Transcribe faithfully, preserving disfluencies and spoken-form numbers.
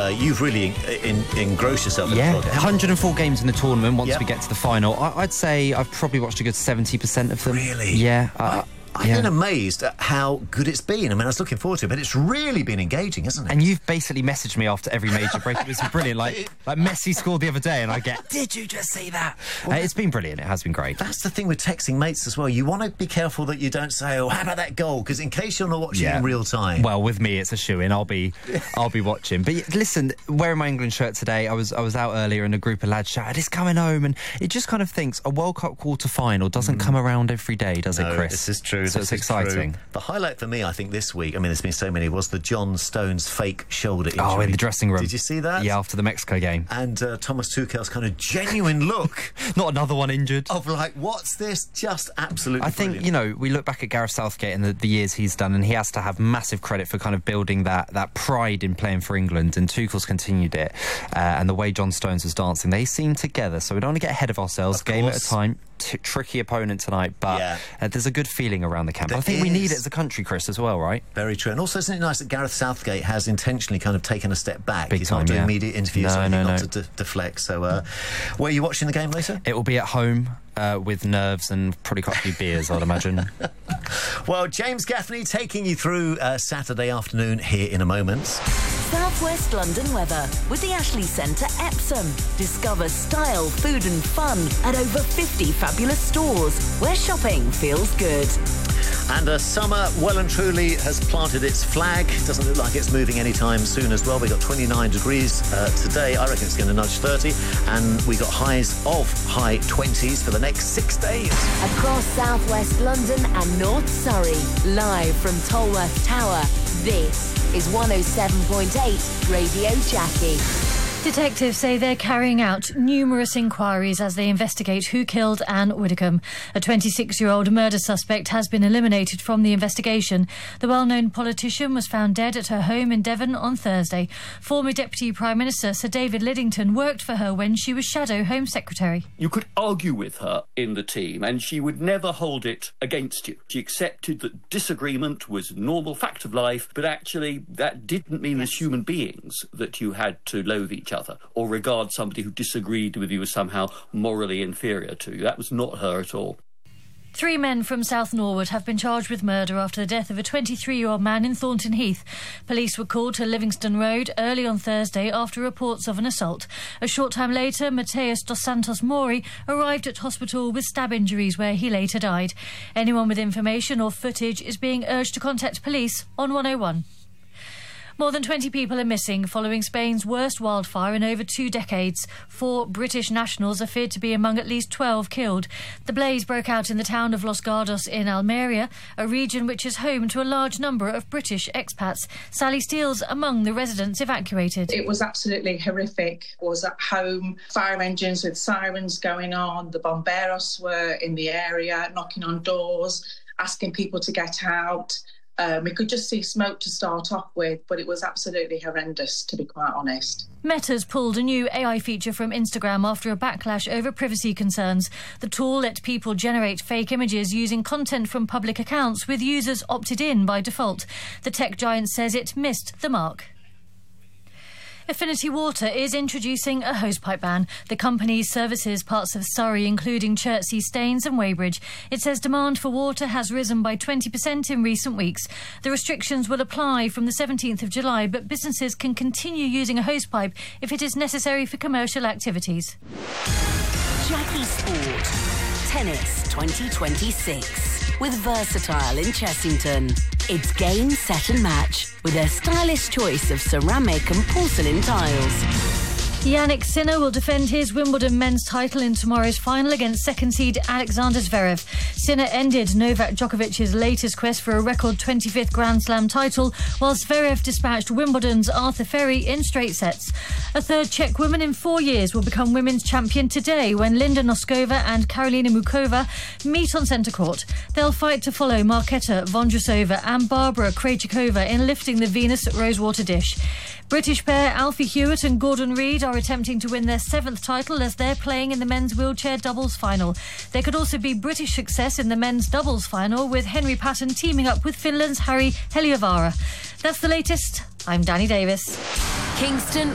uh, you've really in, in, engrossed yourself in yeah, the football game. one hundred and four games in the tournament once Yep. we get to the final. I, I'd say I've probably watched a good seventy percent of them. Really? Yeah. Uh, I've yeah. been amazed at how good it's been. I mean, I was looking forward to it, but it's really been engaging, hasn't it? And you've basically messaged me after every major break. It was brilliant. Like, like Messi scored the other day, and I get, did you just see that? Uh, it's been brilliant. It has been great. That's the thing with texting mates as well. You want to be careful that you don't say, "Oh, how about that goal?" Because in case you're not watching Yeah. in real time. Well, with me, it's a shoe-in. I'll be, I'll be watching. But listen, wearing my England shirt today, I was, I was out earlier, and a group of lads shouted, "It's coming home!" And it just kind of thinks a World Cup quarter final doesn't mm. come around every day, does no, it, Chris? This is true. So this it's is exciting. True. The highlight for me, I think, this week, I mean, there's been so many, was the John Stones fake shoulder injury. Oh, in the dressing room. Did you see that? Yeah, after the Mexico game. And uh, Thomas Tuchel's kind of genuine look. Not another one injured. Of like, what's this? Just absolutely I think, brilliant. you know, we look back at Gareth Southgate and the, the years he's done, and he has to have massive credit for kind of building that, that pride in playing for England, and Tuchel's continued it. Uh, and the way John Stones was dancing, they seem together, so we don't want to get ahead of ourselves. Of game course. at a time. T- tricky opponent tonight, but Yeah. uh, there's a good feeling around the camp. There I think we need is. it as a country, Chris, as well, right? Very true. And also, isn't it nice that Gareth Southgate has intentionally kind of taken a step back? Big He's time, not doing yeah. media interviews No, or anything, no, not no. to de- deflect. So, uh, where are you watching the game later? It will be at home uh, with nerves and probably quite a few beers, I'd imagine. Well, James Gaffney taking you through uh, Saturday afternoon here in a moment. South West London weather with the Ashley Centre Epsom. Discover style, food and fun at over fifty fabulous stores where shopping feels good. And uh, summer well and truly has planted its flag. Doesn't look like it's moving anytime soon as well. We got twenty-nine degrees uh, today. I reckon it's going to nudge thirty. And we got highs of high twenties for the next six days. Across South West London and North Surrey, live from Tolworth Tower, this is one oh seven point eight Radio Jackie. Detectives say they're carrying out numerous inquiries as they investigate who killed Anne Widdecombe. A twenty-six-year-old murder suspect has been eliminated from the investigation. The well-known politician was found dead at her home in Devon on Thursday. Former Deputy Prime Minister Sir David Lidington worked for her when she was Shadow Home Secretary. You could argue with her in the team and she would never hold it against you. She accepted that disagreement was a normal fact of life, but actually that didn't mean as human beings that you had to loathe each other or regard somebody who disagreed with you as somehow morally inferior to you. That was not her at all. Three men from South Norwood have been charged with murder after the death of a twenty-three-year-old man in Thornton Heath. Police were called to Livingston Road early on Thursday after reports of an assault. A short time later, Mateus dos Santos Mori arrived at hospital with stab injuries where he later died. Anyone with information or footage is being urged to contact police on one oh one. More than twenty people are missing following Spain's worst wildfire in over two decades. Four British nationals are feared to be among at least twelve killed. The blaze broke out in the town of Los Gardos in Almeria, a region which is home to a large number of British expats. Sally Steele's among the residents evacuated. It was absolutely horrific. I was at home, fire engines with sirens going on. The bomberos were in the area, knocking on doors, asking people to get out. Um, we could just see smoke to start off with, but it was absolutely horrendous, to be quite honest. Meta's pulled a new A I feature from Instagram after a backlash over privacy concerns. The tool let people generate fake images using content from public accounts, with users opted in by default. The tech giant says it missed the mark. Affinity Water is introducing a hosepipe ban. The company services parts of Surrey, including Chertsey, Staines and Weybridge. It says demand for water has risen by twenty percent in recent weeks. The restrictions will apply from the seventeenth of July, but businesses can continue using a hosepipe if it is necessary for commercial activities. Jackie Sport. Tennis twenty twenty-six. With Versatile in Chessington. It's game, set and match with their stylish choice of ceramic and porcelain tiles. Yannick Sinner will defend his Wimbledon men's title in tomorrow's final against second seed Alexander Zverev. Sinner ended Novak Djokovic's latest quest for a record twenty-fifth Grand Slam title, while Zverev dispatched Wimbledon's Arthur Ferry in straight sets. A third Czech woman in four years will become women's champion today when Linda Noskova and Karolina Mukova meet on centre court. They'll fight to follow Marketa Vondrousova and Barbara Krejcikova in lifting the Venus Rosewater dish. British pair Alfie Hewitt and Gordon Reid are attempting to win their seventh title as they're playing in the men's wheelchair doubles final. There could also be British success in the men's doubles final, with Henry Patton teaming up with Finland's Harry Heliövaara. That's the latest. I'm Danny Davis. Kingston